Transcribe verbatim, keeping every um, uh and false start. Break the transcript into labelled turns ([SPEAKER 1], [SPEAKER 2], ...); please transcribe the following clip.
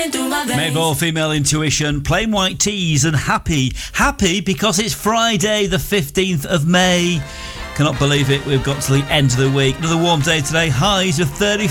[SPEAKER 1] running through my veins.
[SPEAKER 2] Mabel, Female Intuition, Plain White Tees and Happy. Happy because it's Friday the fifteenth of May. Cannot believe it, we've got to the end of the week. Another warm day today, highs of thirty.